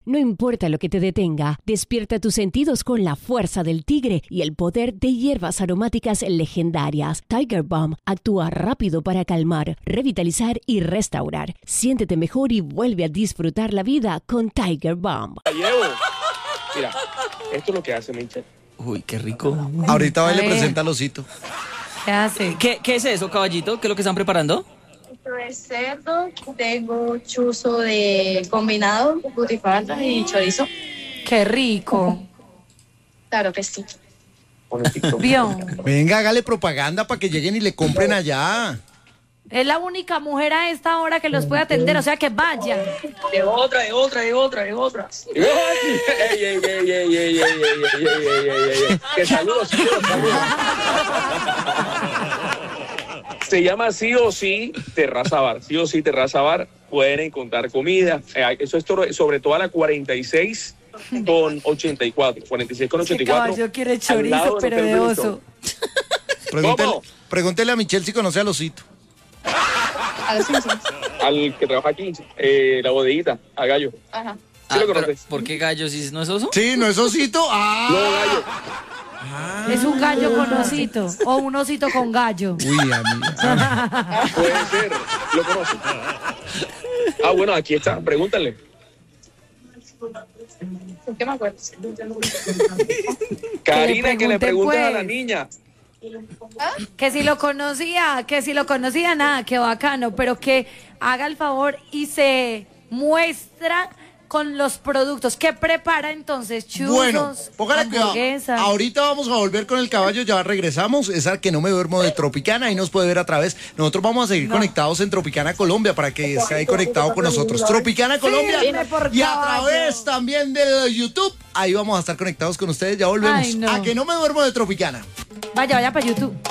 No importa lo que te detenga, despierta tus sentidos con la fuerza del tigre y el poder de hierbas aromáticas legendarias. Tiger Balm actúa rápido para calmar, revitalizar y restaurar. Siéntete mejor y vuelve a disfrutar la vida con Tiger Balm. Mira, esto es lo que hace Michelle. Uy, qué rico. Ahorita va y le presenta al osito. ¿Qué hace? ¿Qué es eso, caballito? ¿Qué es lo que están preparando? Esto es cerdo, tengo chuzo de combinado, butifarra y chorizo. Qué rico. Claro que sí. ¿Vio? Venga, hágale propaganda para que lleguen y le compren allá. Es la única mujer a esta hora que los puede atender, o sea que vayan. De otra. Que saludos. Se llama Sí o Sí Terraza Bar. Sí o Sí Terraza Bar. Pueden encontrar comida. Eso es sobre toda la 46 con 84. 46 con 84. Ese caballo quiere chorizo, pero de oso. Pregúntele a Michelle si conoce al osito. Al que trabaja aquí, la bodeguita, a Gallo. Ajá. ¿Sí lo conoces? ¿Por qué gallo si no es oso? Sí, ¿no es osito? ¡Ah! No, Gallo. Es un gallo con osito o un osito con gallo. Uy, amiga. Puede ser, lo conoces. Bueno, aquí está, pregúntale. ¿Qué me acuerdo? Karina, que le pregunten pues. a la niña. Que si lo conocía, nada, qué bacano, pero que haga el favor y se muestra con los productos. ¿Qué prepara entonces? Churros, Bueno, póngale cuidado. hamburguesas. Ahorita vamos a volver con el caballo, ya regresamos. Es al que no me duermo de Tropicana, ahí nos puede ver a través. Nosotros vamos a seguir conectados en Tropicana Colombia para que esté ahí conectado con nosotros. Tropicana Colombia Firme por y a caballo. través también de YouTube. Ahí vamos a estar conectados con ustedes. Ya volvemos. Ay, no. A que no me duermo de Tropicana. Vaya para YouTube.